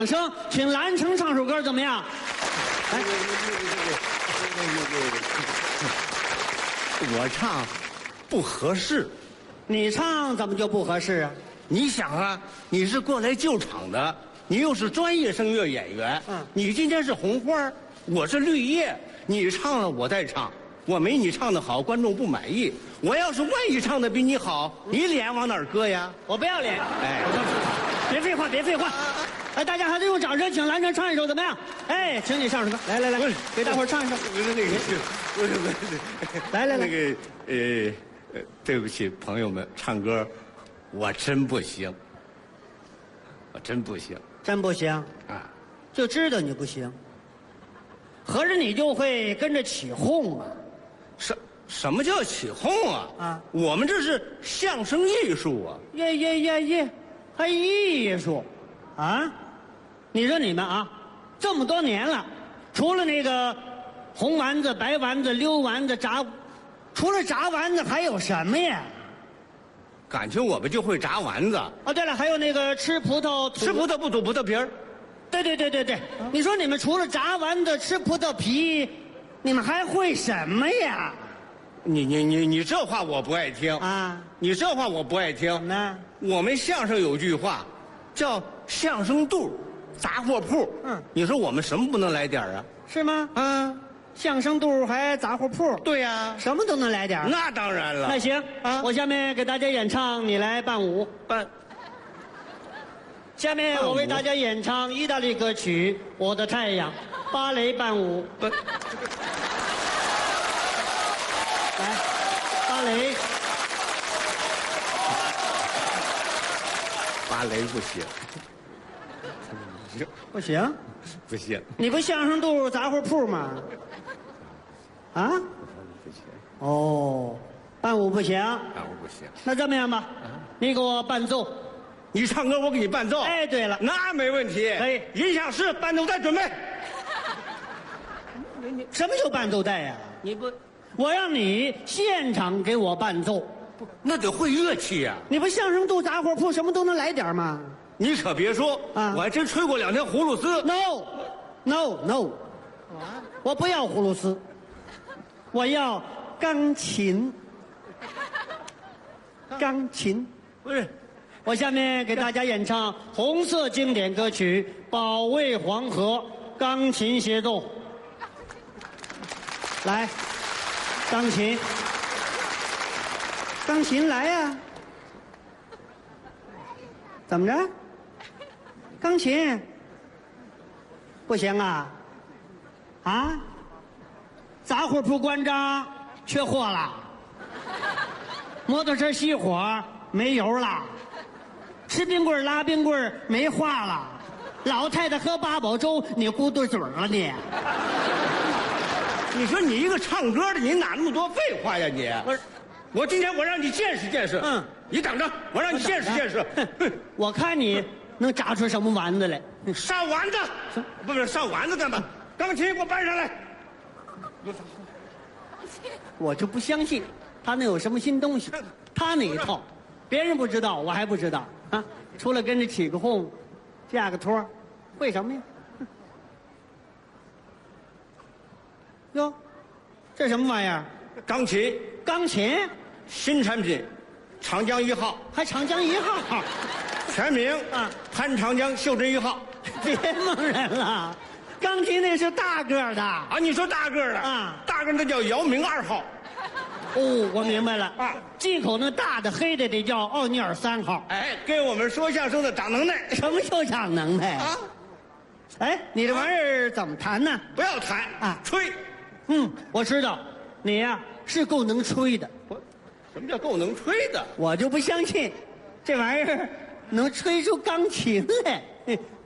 掌声，请蓝城唱首歌怎么样？来， 我唱不合适。 你唱怎么就不合适啊？ 你想啊，你是过来救场的，你又是专业声乐演员，你今天是红花，我是绿叶，你唱了我再唱，我没你唱的好，观众不满意。我要是万一唱的比你好，你脸往哪儿搁呀？ 我不要脸！ 哎， 别废话，别废话！哎，大家还得用掌声，请蓝城唱一首怎么样？哎，请你唱首歌，来来来，给大伙儿唱一首。来来来， 对不起，朋友们，唱歌我真不行，我真不行真不行啊！ 就知道你不行，合着你就会跟着起哄啊？ 什么叫起哄啊？ 啊， 我们这是相声艺术啊！ 耶，还艺术，啊？你说你们啊，这么多年了，除了那个红丸子、白丸子、溜丸子、除了炸丸子还有什么呀？ 感情我们就会炸丸子。 哦，对了，还有那个吃葡萄不吐葡萄皮儿。 对，你说你们除了炸丸子、吃葡萄皮，你们还会什么呀？ 你这话我不爱听啊！ 你这话我不爱听。 怎么呢？ 我们相声有句话，叫相声肚、杂货铺。你说我们什么不能来点啊？ 是吗？ 啊， 相声肚还杂货铺？ 对呀， 什么都能来点。 那当然了。 那行啊，我下面给大家演唱，你来伴舞。下面我为大家演唱意大利歌曲《我的太阳》，芭蕾伴舞。来，芭蕾。 芭蕾不行， 不行， 不行， 你不相声肚杂货铺吗？啊？ 不行， 哦，伴舞不行。 伴舞不行。 那这么样吧，你给我伴奏。 你唱歌，我给你伴奏。 哎，对了， 那没问题。 可以。 音响师，伴奏带准备。 你什么叫伴奏带呀？ 你不， 我让你现场给我伴奏。 那得会乐器呀。 你不相声肚杂货铺什么都能来点吗？ 你可别说啊，我还真吹过2天葫芦丝。 No，我不要葫芦丝，我要钢琴。钢琴不是。 我下面给大家演唱红色经典歌曲《保卫黄河》，钢琴协奏。来，钢琴来呀！怎么着？钢琴不行啊？啊？杂货铺关张，缺货了。摩托车熄火，没油了。吃冰棍拉冰棍没话了，老太太喝八宝粥，你咕嘟嘴了你。 你说你一个唱歌的，你哪那么多废话呀你？ 不是， 我今天我让你见识见识。你等着，我让你见识见识。 我看你能炸出什么丸子来？ 上丸子，不是上丸子干嘛？钢琴给我搬上来。 我就不相信他能有什么新东西，他那一套，别人不知道，我还不知道啊。除了跟着起个哄，架个托，会什么呀？哟，这什么玩意儿？ 钢琴，新产品，长江1号， 还长江1号， 全名潘长江袖珍1号。 别蒙人了，钢琴那是大个的啊！你说大个的啊？ 大个那叫姚明2号。 哦，我明白了啊，进口那大的黑的得叫奥尼尔3号。 哎，跟我们说相声的长能耐。 什么叫长能耐啊？哎，你这玩意儿怎么弹呢？ 不要弹啊，吹。 我知道，你呀是够能吹的。 什么叫够能吹的？ 我就不相信，这玩意儿能吹出钢琴来。